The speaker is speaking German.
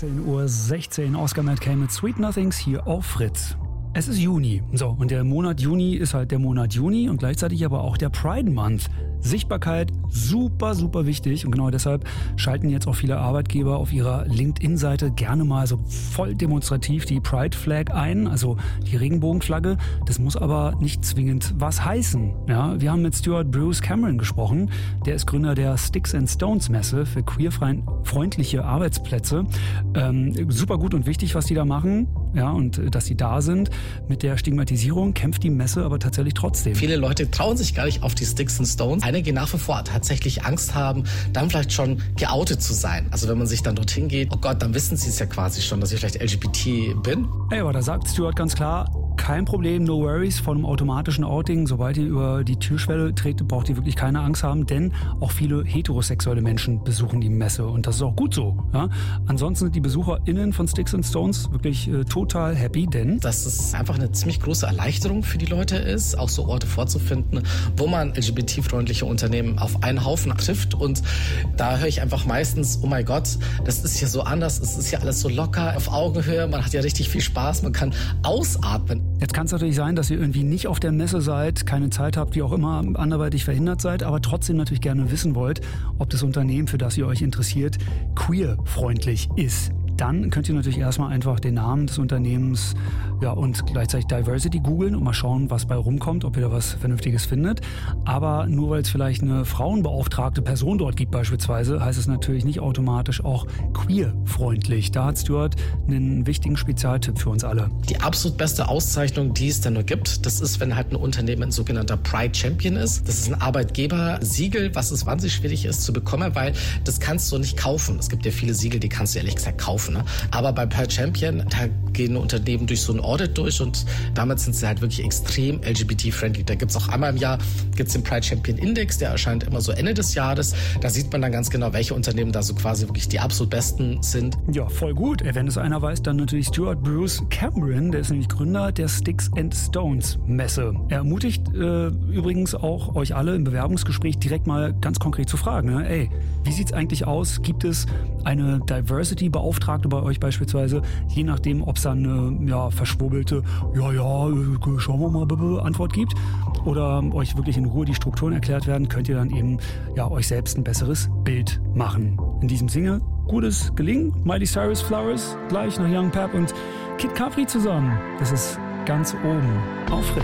18:16 Uhr, Oscar Matt Kay mit Sweet Nothings hier auf Fritz. Es ist Juni. So, und der Monat Juni ist halt der Monat Juni und gleichzeitig aber auch der Pride Month. Sichtbarkeit super, super wichtig und genau deshalb schalten jetzt auch viele Arbeitgeber auf ihrer LinkedIn-Seite gerne mal so voll demonstrativ die Pride Flag ein, also die Regenbogenflagge. Das muss aber nicht zwingend was heißen. Ja, wir haben mit Stuart Bruce Cameron gesprochen. Der ist Gründer der Sticks and Stones Messe für queerfreundliche Arbeitsplätze. Super gut und wichtig, was die da machen. Ja, und dass sie da sind. Mit der Stigmatisierung kämpft die Messe aber tatsächlich trotzdem. Viele Leute trauen sich gar nicht auf die Sticks and Stones. Einige nach wie vor tatsächlich Angst haben, dann vielleicht schon geoutet zu sein. Also wenn man sich dann dorthin geht, oh Gott, dann wissen sie es ja quasi schon, dass ich vielleicht LGBT bin. Ey, aber da sagt Stuart ganz klar, kein Problem, no worries von einem automatischen Outing. Sobald ihr über die Türschwelle tretet, braucht ihr wirklich keine Angst haben, denn auch viele heterosexuelle Menschen besuchen die Messe und das ist auch gut so. Ja? Ansonsten sind die BesucherInnen von Sticks and Stones wirklich total happy, denn dass es einfach eine ziemlich große Erleichterung für die Leute ist, auch so Orte vorzufinden, wo man LGBT-freundliche Unternehmen auf einen Haufen trifft und da höre ich einfach meistens, oh mein Gott, das ist ja so anders, es ist ja alles so locker, auf Augenhöhe, man hat ja richtig viel Spaß, man kann ausatmen. Jetzt kann es natürlich sein, dass ihr irgendwie nicht auf der Messe seid, keine Zeit habt, wie auch immer, anderweitig verhindert seid, aber trotzdem natürlich gerne wissen wollt, ob das Unternehmen, für das ihr euch interessiert, queerfreundlich ist. Dann könnt ihr natürlich erstmal einfach den Namen des Unternehmens und gleichzeitig Diversity googeln und mal schauen, was bei rumkommt, ob ihr da was Vernünftiges findet. Aber nur weil es vielleicht eine frauenbeauftragte Person dort gibt beispielsweise, heißt es natürlich nicht automatisch auch queerfreundlich. Da hat Stuart einen wichtigen Spezialtipp für uns alle. Die absolut beste Auszeichnung, die es da nur gibt, das ist, wenn halt ein Unternehmen ein sogenannter Pride Champion ist. Das ist ein Arbeitgebersiegel, was es wahnsinnig schwierig ist zu bekommen, weil das kannst du nicht kaufen. Es gibt ja viele Siegel, die kannst du ehrlich gesagt kaufen. Ne? Aber bei Pride Champion, da gehen Unternehmen durch so ein Audit durch und damit sind sie halt wirklich extrem LGBT-friendly. Da gibt es auch einmal im Jahr gibt's den Pride Champion Index, der erscheint immer so Ende des Jahres. Da sieht man dann ganz genau, welche Unternehmen da so quasi wirklich die absolut besten sind. Ja, voll gut. Wenn es einer weiß, dann natürlich Stuart Bruce Cameron, der ist nämlich Gründer der Sticks and Stones Messe. Er ermutigt übrigens auch euch alle im Bewerbungsgespräch direkt mal ganz konkret zu fragen. Ne? Ey, wie sieht's eigentlich aus? Gibt es eine Diversity-Beauftragte bei euch beispielsweise? Je nachdem, ob es dann eine verschwurbelte schauen wir mal Antwort gibt oder euch wirklich in Ruhe die Strukturen erklärt werden, könnt ihr dann eben euch selbst ein besseres Bild machen. In diesem Sinne, gutes Gelingen. Miley Cyrus Flowers, gleich nach Young Pep und Kid Capri zusammen. Das ist ganz oben auf Fritz.